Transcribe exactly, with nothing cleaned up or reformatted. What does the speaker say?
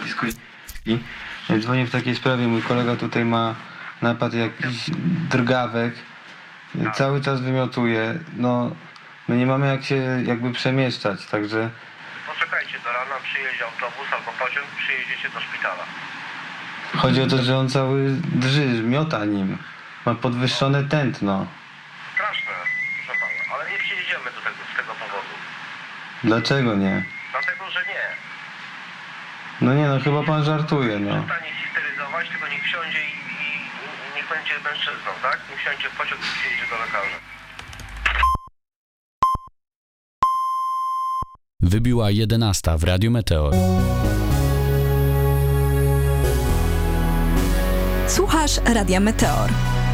nacisku i dzwonię w takiej sprawie. Mój kolega tutaj ma napad jakiś drgawek. Cały czas wymiotuje. No, my nie mamy jak się jakby przemieszczać, także... Poczekajcie, do rana przyjedzie autobus albo pociąg, przyjedziecie do szpitala. Chodzi o to, że on cały drży, miota nim. Ma podwyższone tętno. Straszne, proszę pana, ale nie przyjedziemy do tego, z tego powodu. Dlaczego nie? Dlatego, że nie. No nie no, chyba pan żartuje, no. Przestanie histeryzować, tylko niech wsiądzie i, i, i niech będzie mężczyzną, tak? Niech wsiądzie w pociąg i przyjedzie do lekarza. Wybiła jedenasta w Radiu Meteor. Słuchasz Radia Meteor.